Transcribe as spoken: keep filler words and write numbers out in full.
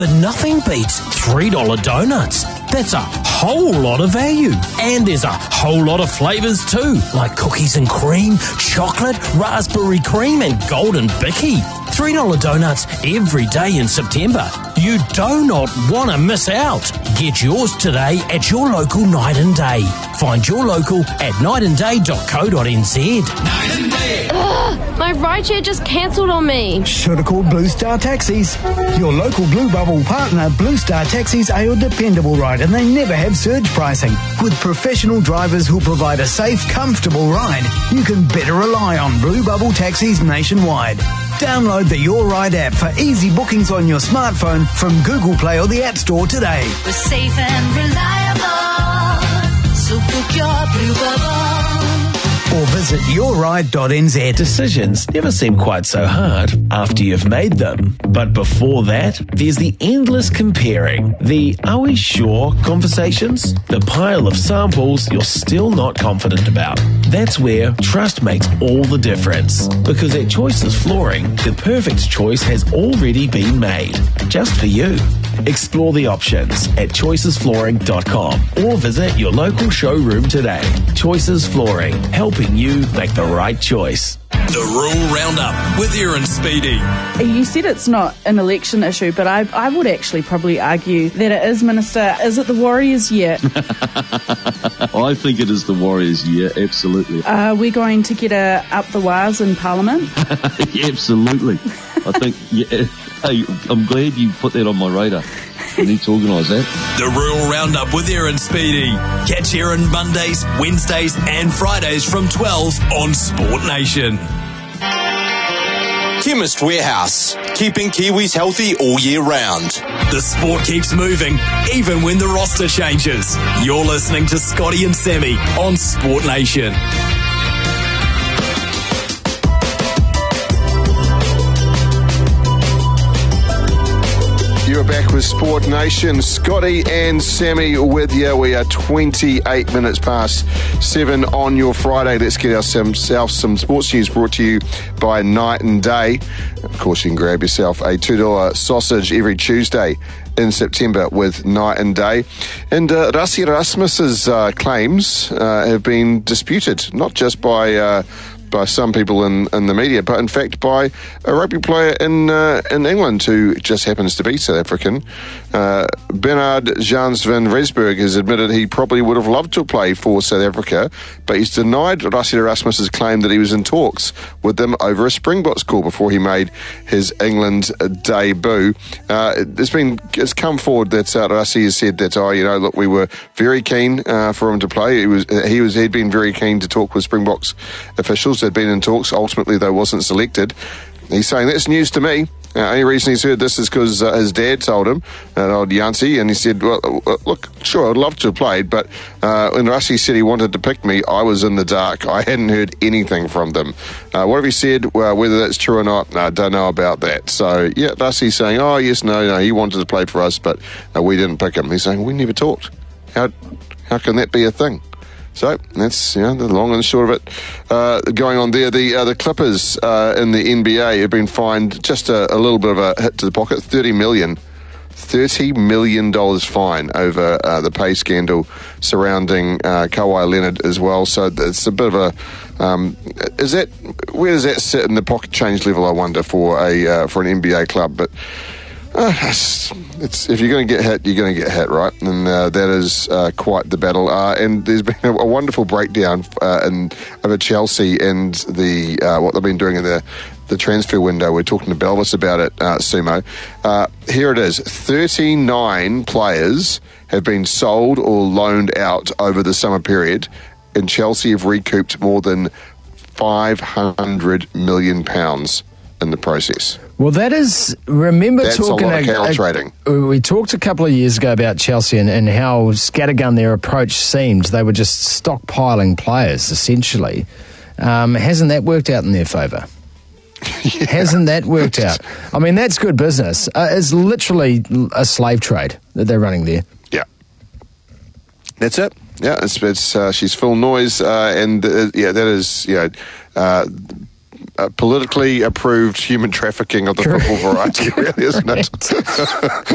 But nothing beats three dollar donuts. That's a whole lot of value. And there's a whole lot of flavours too, like cookies and cream, chocolate, raspberry cream and golden bicky. three dollar donuts every day in September. You do not want to miss out. Get yours today at your local Night and Day. Find your local at night and day dot co dot n z. Night and Day. Ugh, my rideshare just cancelled on me. Should have called Blue Star Taxis. Your local Blue Bubble partner, Blue Star Taxis, are your dependable ride, and they never have surge pricing. With professional drivers who'll provide a safe, comfortable ride, you can better rely on Blue Bubble Taxis nationwide. Download the Your Ride app for easy bookings on your smartphone from Google Play or the App Store today. We're safe and reliable, so book your Blue Bubble. Or visit your ride dot n z. Decisions never seem quite so hard after you've made them. But before that, there's the endless comparing. The "are we sure" conversations. The pile of samples you're still not confident about. That's where trust makes all the difference. Because at Choices Flooring, the perfect choice has already been made. Just for you. Explore the options at choices flooring dot com or visit your local showroom today. Choices Flooring, helping you make the right choice. The Rural Roundup with Erin Speedy. You said it's not an election issue, but I, I would actually probably argue that it is, Minister. Is it the Warriors' year? I think it is the Warriors' year, absolutely. Are we going to get a up the wires in Parliament? Yeah, absolutely. I think, yeah. Hey, I'm glad you put that on my radar. We need to organise that. The Rural Roundup with Erin Speedy. Catch Erin Mondays, Wednesdays and Fridays from twelve on Sport Nation. Chemist Warehouse, keeping Kiwis healthy all year round. The sport keeps moving, even when the roster changes. You're listening to Scotty and Sammy on Sport Nation. You're back with Sport Nation. Scotty and Sammy with you. We are twenty-eight minutes past seven on your Friday. Let's get ourselves some sports news brought to you by Night and Day. Of course, you can grab yourself a two dollar sausage every Tuesday in September with Night and Day. And uh, Rassie Erasmus's uh, claims uh, have been disputed, not just by... Uh, by some people in, in the media, but in fact by a rugby player in uh, in England who just happens to be South African. Uh, Bernard Jans van Rensburg has admitted he probably would have loved to play for South Africa, but he's denied Rassie Erasmus's claim that he was in talks with them over a Springboks call before he made his England debut. Uh, it's been it's come forward that uh, Rassie has said that, oh, you know, look, we were very keen uh, for him to play. He was he was he'd been very keen to talk with Springboks officials. Had been in talks. Ultimately, though, wasn't selected. He's saying that's news to me. Uh, only reason he's heard this is because uh, his dad told him, uh, old Yancey, and he said, well, uh, look, sure, I'd love to have played, but uh, when Rassie said he wanted to pick me, I was in the dark. I hadn't heard anything from them. Uh, what have he said? Well, whether that's true or not, I don't know about that. So, yeah, Rassie's saying, oh, yes, no, no, he wanted to play for us, but uh, we didn't pick him. He's saying, we never talked. How, how can that be a thing? So that's, you know, the long and short of it uh, going on there. The uh, the Clippers uh, in the N B A have been fined just a, a little bit of a hit to the pocket, thirty million dollars. thirty million dollars fine over uh, the pay scandal surrounding uh, Kawhi Leonard as well. So it's a bit of a... Um, is that where does that sit in the pocket change level, I wonder, for a uh, for an N B A club? But... Uh, it's, it's if you're going to get hit, you're going to get hit, right? And uh, that is uh, quite the battle. Uh, and there's been a, a wonderful breakdown uh, in over Chelsea and the uh, what they've been doing in the the transfer window. We're talking to Belvis about it, uh, Sumo. Uh, here it is: thirty-nine players have been sold or loaned out over the summer period, and Chelsea have recouped more than five hundred million pounds in the process. Well, that is, remember That's talking... a lot of cattle trading. A, we talked a couple of years ago about Chelsea and, and how scattergun their approach seemed. They were just stockpiling players, essentially. Um, hasn't that worked out in their favour? Yeah. Hasn't that worked out? I mean, that's good business. Uh, it's literally a slave trade that they're running there. Yeah. That's it. Yeah, it's, it's uh, she's full noise, uh, and uh, yeah, that is, yeah, uh, Uh, politically approved human trafficking of the football variety, really, isn't it?